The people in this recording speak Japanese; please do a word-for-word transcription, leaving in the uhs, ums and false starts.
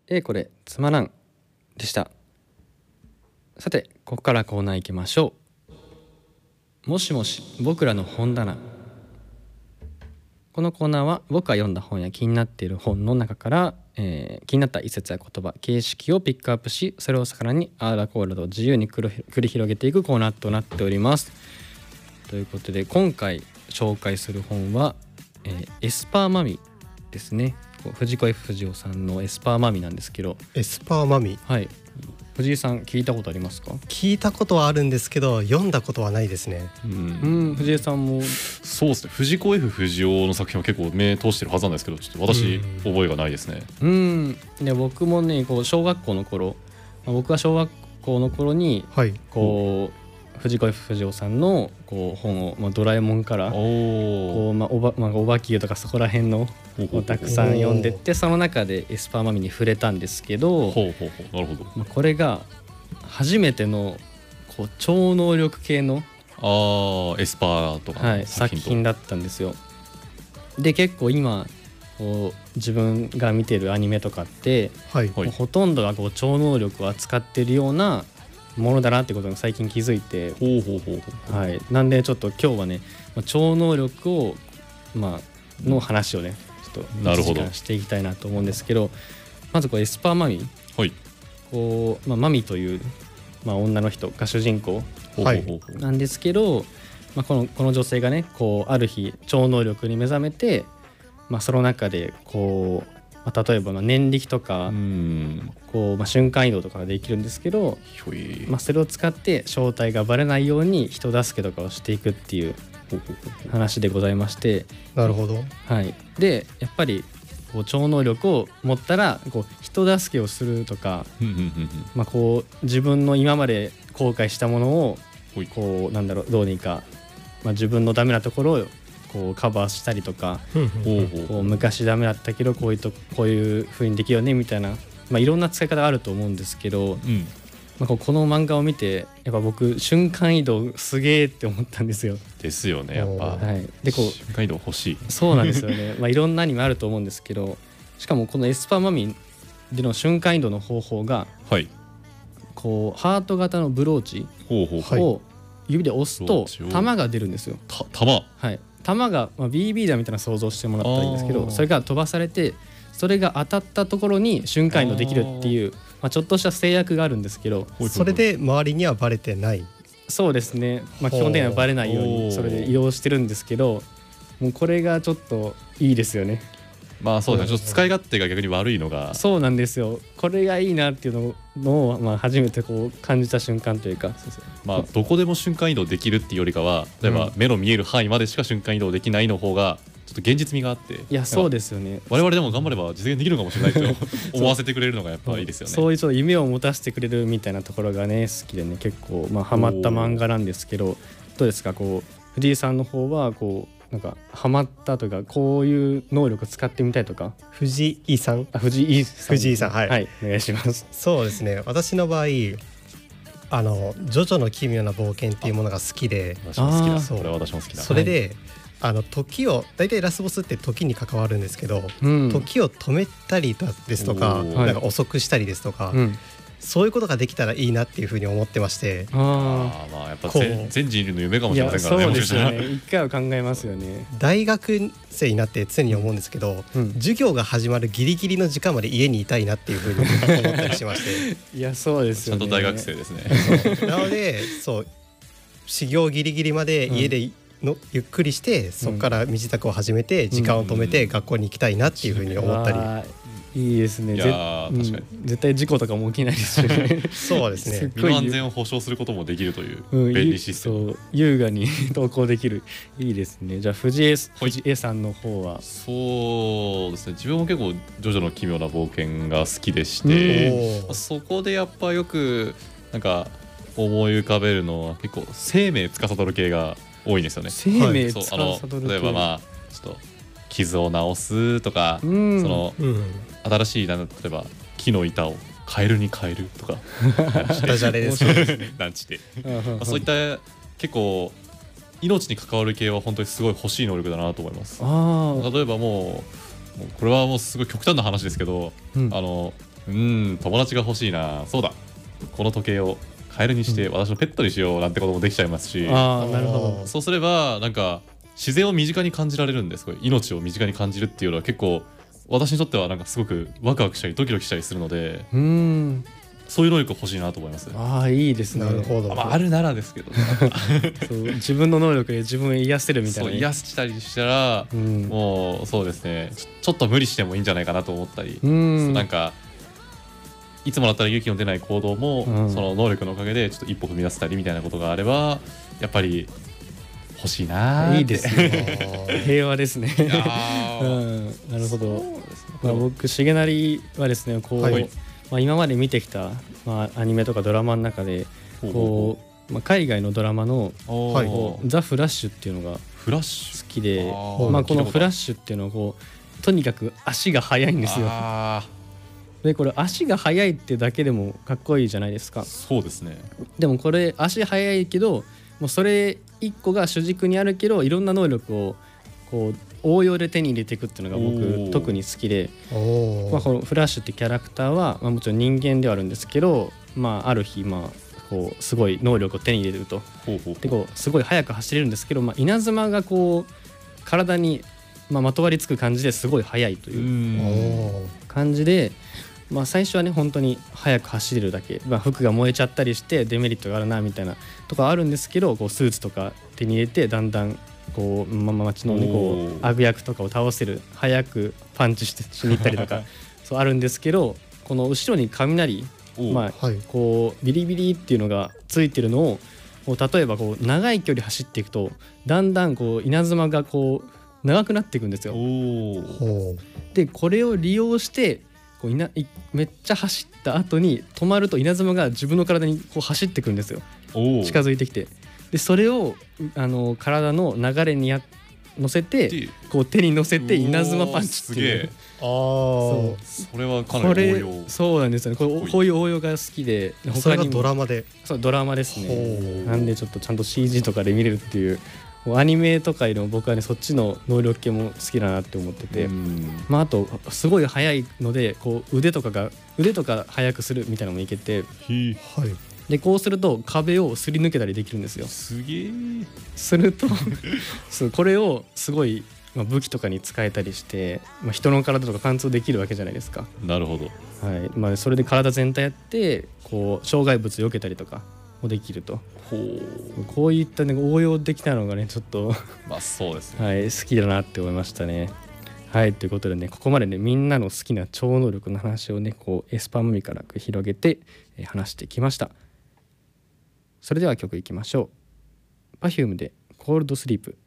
えーこれつまらんでした。さてここからコーナー行きましょう。もしもし僕らの本棚。このコーナーは僕が読んだ本や気になっている本の中から、えー気になった一節や言葉形式をピックアップし、それを魚にあーだこーだと自由に繰り繰り広げていくコーナーとなっております。ということで今回紹介する本は、えーエスパーマミですね。こう藤子 F 不二雄さんのエスパーマミなんですけど、 エスパーマミ、 はい、藤井さん聞いたことありますか？ 聞いたことはあるんですけど読んだことはないですね。 うんうん藤井さんもそうですね。藤子 F 不二雄の作品は結構目通してるはずなんですけど、ちょっと私うん覚えがないですね。 うんで僕もねこう小学校の頃、まあ僕は小学校の頃にはい。 こう藤子 F 不二雄さんのこう本を、まあ、ドラえもんからこおう、まあおばまあ、おばきゅうとかそこら辺のおをたくさん読んでってその中でエスパーマミに触れたんですけど、 ほうほうほう、なるほど。 まあ、これが初めてのこう超能力系の、 あーエスパーとかはい、 の作作品と、 品だったんですよ。で結構今こう自分が見てるアニメとかってはい。 はいもうほとんどがこう超能力を扱ってるようなものだなってことに最近気づいて、 ほうほうほうほう、 はい、なんでちょっと今日はねまあ超能力を、まあの話をねちょっとなるほどいちじかんしていきたいなと思うんですけど、まずこうエスパーマミはい、 こう、まあ、マミという、まあ、女の人が主人公ほうほうほうほう、 なんですけど、まあ、このこの女性がねこうある日超能力に目覚めて、まあ、その中でこう、まあ、例えばまあ念力とか、 うーん、 こうまあ、瞬間移動とかができるんですけど、 ひょい、 まあ、それを使って正体がバレないように人助けとかをしていくっていうほうほうほうほう、 話でございまして、 なるほど。 はい、でやっぱりこう超能力を持ったらこう人助けをするとか、 ふんふんふんふん、 まあ、こう自分の今まで後悔したものをほい、 こうなんだろうどうにか、まあ、自分のダメなところをこうカバーしたりとか、 ほうほうこう昔ダメだったけどこういうとこういう風にできるよねみたいな、まあ、いろんな使い方があると思うんですけど、 うん、 まあ、こうこの漫画を見てやっぱ僕瞬間移動すげえって思ったんですよ。 ですよね、やっぱ、 はい、でこう瞬間移動欲しい。 そうなんですよね、まあ、いろんなアニメあると思うんですけど、しかもこのエスパーマミでの瞬間移動の方法がはい、 こうハート型のブローチほうほうほう、 はいを指で押すとブローチを弾が出るんですよ。 た弾、 はい、弾が、まあ、ビービー 弾みたいな想像してもらったらいいんですけあーど、それが飛ばされてそれが当たったところに瞬間移動できるっていう、まあ、ちょっとした制約があるんですけど、 ほいほいほい、 それで周りにはバレてない。 そうですね、まあ、基本的にはバレないようおーにそれで移動してるんですけど、もうこれがちょっといいですよね。 まあそうですね、ちょっと使い勝手が逆に悪いのが、 そうなんですよ、これがいいなっていうのを、まあ、初めてこう感じた瞬間というか、 まあどこでも瞬間移動できるっていうよりかは、例えば目の見える範囲までしか瞬間移動できないの方がちょっと現実味があって、 いやそうですよね、 我々でも頑張れば実現できるかもしれないと思わせてくれるのがやっぱいいですよね。 そういうちょっと夢を持たせてくれるみたいなところがね好きでね、結構まあハマった漫画なんですけど、どうですかこう藤井さんの方はこうなんかハマったとかこういう能力使ってみたいとか。 藤井さん。 あ藤井さん藤井さん、はい、 はい、お願いします。 そうですね。私の場合あのジョジョの奇妙な冒険っていうものが好きで、 私も好きだ。 あーそうこれは私も好きだ。 それで、あの時を大体ラスボスって時に関わるんですけど、 うん時を止めたりですとか、 おーなんか遅くしたりですとか、 うん、 そういうことができたらいいなっていうふうに思ってまして、 ああーまあやっぱこう全全人類の夢かあいやもしれませんからね。 そうですよもしかしたらね、一回は考えますよね。 大学生になって常に思うんですけど、 うん授業が始まるギリギリの時間まで家にいたいなっていうふうに思ったりしましいやそうですよね、 ちゃんと大学生ですね。 てなのでそう始業ギリギリまで家での、ゆっくりしてそこから身支度を始めて時間を止めて学校に行きたいなっていうふうに思ったり、 あーいいですね。 いやーぜ確かうん絶対事故とかも起きないですしね。 そうですねすっごい身の安全を保障することもできるといううん便利システム。 そう優雅に投稿できる、いいですね。じゃあ藤江はい藤江さんの方は、 そうですね、自分も結構ジョジョの奇妙な冒険が好きでしうんて、 おーそこでやっぱよくなんか思い浮かべるのは結構生命司る系が多いんですよね。 生命そう司あのる例えばまあちょっと傷を治すとか、 うんそのうん新しいなんだ例えば木の板をカエルに変えるとかダジャレですね。 なんちってうんうんうんまあそういった結構命に関わる系は本当にすごい欲しい能力だなと思います。 ああ、 例えばもう、もうこれはもうすごい極端な話ですけど、 うんあのうん友達が欲しいな。そうだ、この時計をカエルにして私のペットにしようなんてこともできちゃいますし、 ああなるほど。 そうすればなんか自然を身近に感じられるんです。これ命を身近に感じるっていうのは結構私にとってはなんかすごくワクワクしたりドキドキしたりするので、 うーん。 そういう能力欲しいなと思います。 ああいいですね。 なるほど。 あまあ、あるならですけど、ね、 そう自分の能力で自分を癒せるみたいなね。 そう癒したりしたら、 うん、 もうそうですねちょ、ちょっと無理してもいいんじゃないかなと思ったり、 うん、 なんかいつもだったら勇気の出ない行動も、 うん、 その能力のおかげでちょっと一歩踏み出せたりみたいなことがあればやっぱり欲しいなーって。 いいですね。平和ですね。 あうーん、なるほど。 そうですねまあ、僕重成はですねこう、 はいまあ、今まで見てきた、まあ、アニメとかドラマの中でこう、まあ、海外のドラマのおーはいこうザ・フラッシュっていうのがフラッシュ好きで、 あーまあ、このフラッシシュっていうのはこうとにかく足が速いんですよ。 あでこれ足が速いってだけでもかっこいいじゃないですかー。そうですね。 でもこれ足速いけどもうそれ一個が主軸にあるけどいろんな能力をこう応用で手に入れていくっていうのがおー僕特に好きで、 おまあ、このフラッシュってキャラクターは、まあ、もちろん人間ではあるんですけど、まあ、ある日、まあ、こうすごい能力を手に入れるとほうほうでこうすごい速く走れるんですけど、まあ、稲妻がこう体に、まあ、まとわりつく感じですごい速いとういうーん感じで、まあ、最初はね本当に速く走れるだけ、まあ、服が燃えちゃったりしてデメリットがあるなみたいなとかあるんですけどこうスーツとか手に入れてだんだんこう、ま、街のねこおーう悪役とかを倒せる速くパンチしてしに行ったりとかそうあるんですけどこの後ろに雷、 おーまあ、 はいこうビリビリっていうのがついてるのをこう例えばこう長い距離走っていくとだんだんこう稲妻がこう長くなっていくんですよ。 おーほでこれを利用してこういないめっちゃ走った後に止まると稲妻が自分の体にこう走ってくるんですよ。 おー近づいてきてでそれをあの体の流れにや乗せてでこう手に乗せて稲妻パンチっていうおーすげえ。 う。あそあ。 それはかこれなり応用。 そうなんですよねこかっこいいれこういう応用が好きでそれが他にもドラマで。 そうドラマですほね。 うなんでちょっとちゃんと シージー とかで見れるっていうもうアニメとかよりも僕はねそっちの能力系も好きだなって思ってて、 うんまあ、あとすごい速いのでこう腕とかが腕とか速くするみたいなのもいけてひはい。 でこうすると壁をすり抜けたりできるんですよ。 すげえ。 するとそうこれをすごい、まあ、武器とかに使えたりして、まあ、人の体とか貫通できるわけじゃないですか。 なるほど。 はいまあ、それで体全体やってこう障害物避けたりとかもできるとほう。 こういった、ね、応用できたのがねちょっとまあそうですね。 はい、好きだなって思いましたね。はいということでねここまでねみんなの好きな超能力の話をねこうエスパーマミから広げて、えー話してきました。それでは曲いきましょう。 Perfume でコールドスリープ。